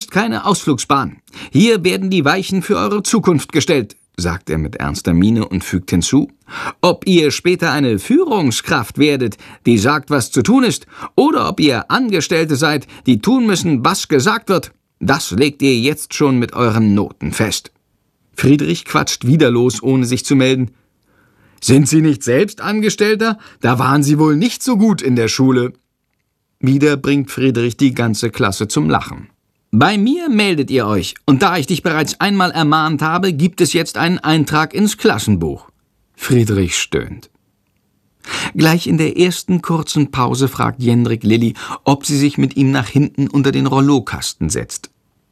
ist keine Ausflugsbahn. Hier werden die Weichen für eure Zukunft gestellt, sagt er mit ernster Miene und fügt hinzu: Ob ihr später eine Führungskraft werdet, die sagt, was zu tun ist, oder ob ihr Angestellte seid, die tun müssen, was gesagt wird, das legt ihr jetzt schon mit euren Noten fest. Friedrich quatscht wieder los, ohne sich zu melden. Sind Sie nicht selbst Angestellter? Da waren Sie wohl nicht so gut in der Schule. Wieder bringt Friedrich die ganze Klasse zum Lachen. Bei mir meldet ihr euch, und da ich dich bereits einmal ermahnt habe, gibt es jetzt einen Eintrag ins Klassenbuch. Friedrich stöhnt. Gleich in der ersten kurzen Pause fragt Jendrik Lilli, ob sie sich mit ihm nach hinten unter den Rollokasten setzt.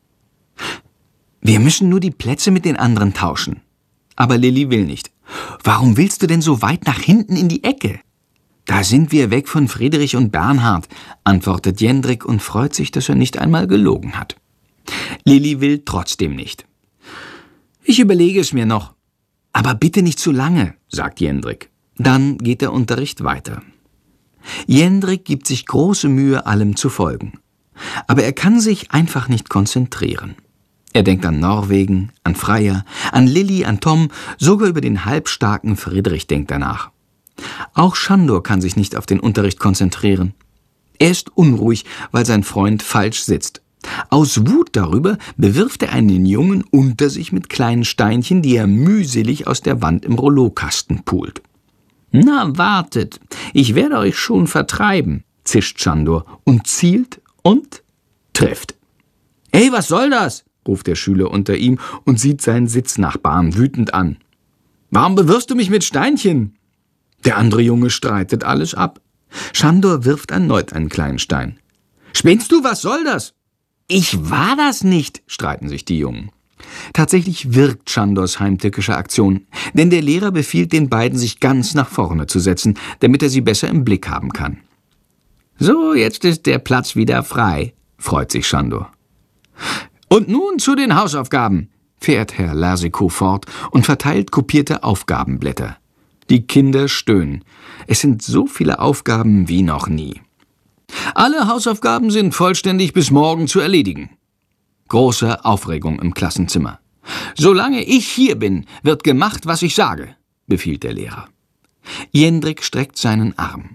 Wir müssen nur die Plätze mit den anderen tauschen. Aber Lilli will nicht. Warum willst du denn so weit nach hinten in die Ecke? Da sind wir weg von Friedrich und Bernhard, antwortet Jendrik und freut sich, dass er nicht einmal gelogen hat. Lilli will trotzdem nicht. Ich überlege es mir noch. Aber bitte nicht zu lange, sagt Jendrik. Dann geht der Unterricht weiter. Jendrik gibt sich große Mühe, allem zu folgen. Aber er kann sich einfach nicht konzentrieren. Er denkt an Norwegen, an Freya, an Lilli, an Tom, sogar über den halbstarken Friedrich denkt er nach. Auch Sándor kann sich nicht auf den Unterricht konzentrieren. Er ist unruhig, weil sein Freund falsch sitzt. Aus Wut darüber bewirft er einen Jungen unter sich mit kleinen Steinchen, die er mühselig aus der Wand im Rollokasten pult. »Na, wartet, ich werde euch schon vertreiben«, zischt Sándor und zielt und trifft. »Ey, was soll das?«, ruft der Schüler unter ihm und sieht seinen Sitznachbarn wütend an. »Warum bewirfst du mich mit Steinchen?« Der andere Junge streitet alles ab. Sándor wirft erneut einen kleinen Stein. »Spinnst du, was soll das?« »Ich war das nicht«, streiten sich die Jungen. Tatsächlich wirkt Sándors heimtückische Aktion, denn der Lehrer befiehlt den beiden, sich ganz nach vorne zu setzen, damit er sie besser im Blick haben kann. »So, jetzt ist der Platz wieder frei«, freut sich Sándor. »Und nun zu den Hausaufgaben«, fährt Herr Larsikow fort und verteilt kopierte Aufgabenblätter. Die Kinder stöhnen. Es sind so viele Aufgaben wie noch nie. »Alle Hausaufgaben sind vollständig bis morgen zu erledigen.« Große Aufregung im Klassenzimmer. »Solange ich hier bin, wird gemacht, was ich sage«, befiehlt der Lehrer. Jendrik streckt seinen Arm.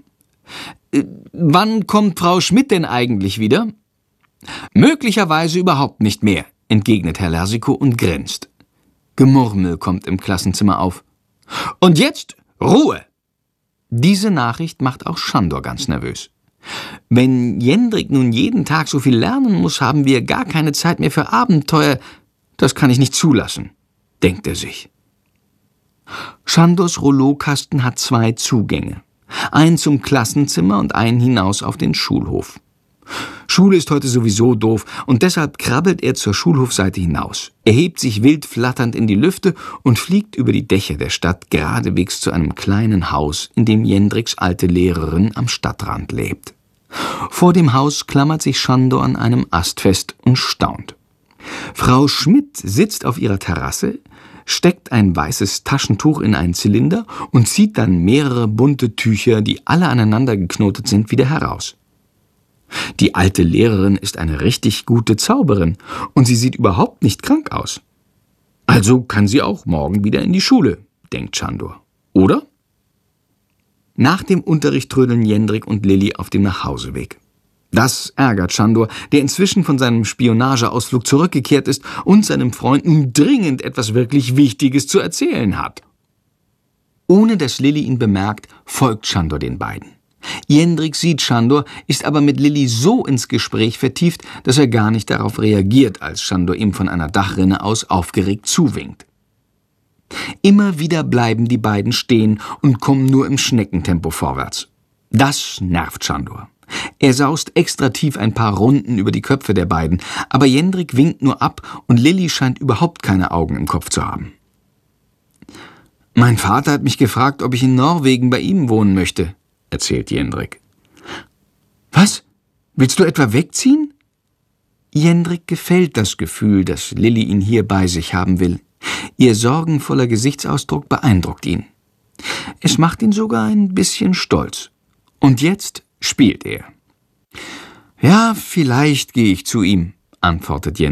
»Wann kommt Frau Schmidt denn eigentlich wieder?« »Möglicherweise überhaupt nicht mehr«, entgegnet Herr Larsikow und grinst. Gemurmel kommt im Klassenzimmer auf. »Und jetzt Ruhe!« Diese Nachricht macht auch Sándor ganz nervös. Wenn Jendrik nun jeden Tag so viel lernen muss, haben wir gar keine Zeit mehr für Abenteuer. Das kann ich nicht zulassen, denkt er sich. Sándors Rollokasten hat 2 Zugänge. Einen zum Klassenzimmer und einen hinaus auf den Schulhof. Schule ist heute sowieso doof und deshalb krabbelt er zur Schulhofseite hinaus. Er hebt sich wild flatternd in die Lüfte und fliegt über die Dächer der Stadt geradewegs zu einem kleinen Haus, in dem Jendriks alte Lehrerin am Stadtrand lebt. Vor dem Haus klammert sich Sándor an einem Ast fest und staunt. Frau Schmidt sitzt auf ihrer Terrasse, steckt ein weißes Taschentuch in einen Zylinder und zieht dann mehrere bunte Tücher, die alle aneinander geknotet sind, wieder heraus. Die alte Lehrerin ist eine richtig gute Zauberin und sie sieht überhaupt nicht krank aus. Also kann sie auch morgen wieder in die Schule, denkt Sándor. Oder? Nach dem Unterricht trödeln Jendrik und Lilli auf dem Nachhauseweg. Das ärgert Sándor, der inzwischen von seinem Spionageausflug zurückgekehrt ist und seinem Freund nun dringend etwas wirklich Wichtiges zu erzählen hat. Ohne dass Lilli ihn bemerkt, folgt Sándor den beiden. Jendrik sieht Sándor, ist aber mit Lilli so ins Gespräch vertieft, dass er gar nicht darauf reagiert, als Sándor ihm von einer Dachrinne aus aufgeregt zuwinkt. Immer wieder bleiben die beiden stehen und kommen nur im Schneckentempo vorwärts. Das nervt Sándor. Er saust extra tief ein paar Runden über die Köpfe der beiden, aber Jendrik winkt nur ab und Lilli scheint überhaupt keine Augen im Kopf zu haben. »Mein Vater hat mich gefragt, ob ich in Norwegen bei ihm wohnen möchte«, erzählt Jendrik. »Was? Willst du etwa wegziehen?« Jendrik gefällt das Gefühl, dass Lilli ihn hier bei sich haben will. Ihr sorgenvoller Gesichtsausdruck beeindruckt ihn. Es macht ihn sogar ein bisschen stolz. Und jetzt spielt er. »Ja, vielleicht gehe ich zu ihm«, antwortet Jendrik.